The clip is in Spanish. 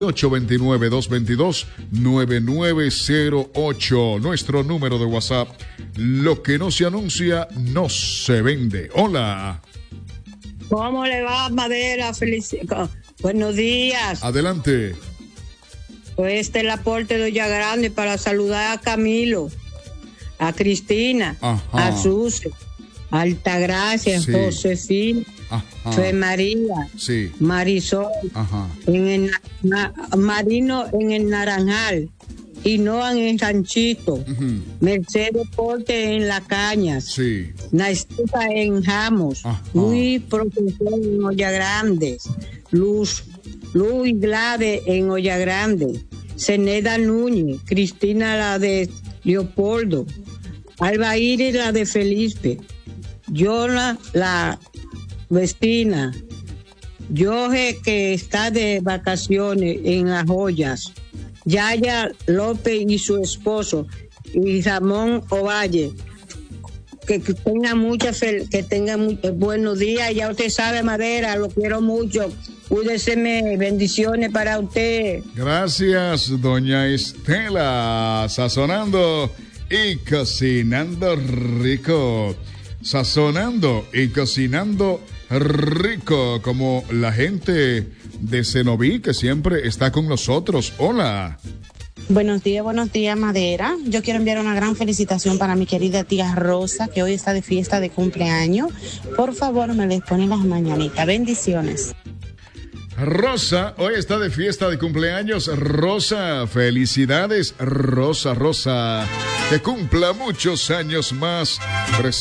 829-222-9908. Nuestro número de WhatsApp. Lo que no se anuncia, no se vende. Hola. ¿Cómo le va, Madera? Buenos días. Adelante. Pues el aporte de Olla Grande para saludar a Camilo, a Cristina, Ajá. a Susi, a Altagracia, Sí. Josefina, Ajá. Fe María, Sí. Marisol, Ajá. Marino en el Naranjal, y Noan en Ranchito, Ujú. Mercedes Porte en La Cañas, Sí. Naisita en Jamos, Ajá. Luis Profesor en Olla Grande, Luis Glade en Olla Grande, Ceneda Núñez, Cristina la de Leopoldo, Alba Iris la de Felipe, Yona la Vestina, Jorge que está de vacaciones en Las Joyas, Yaya López y su esposo, y Ramón Ovalle. Que tengan buenos días. Ya usted sabe, Madera, lo quiero mucho. Cuídeseme, bendiciones para usted. Gracias, doña Estela. Sazonando y cocinando rico. Sazonando y cocinando rico, como la gente de Cenoví que siempre está con nosotros. Hola. Buenos días, Madera. Yo quiero enviar una gran felicitación para mi querida tía Rosa, que hoy está de fiesta de cumpleaños. Por favor, me les ponen las mañanitas. Bendiciones. Rosa, hoy está de fiesta de cumpleaños. Rosa, felicidades, Rosa. Que cumpla muchos años más.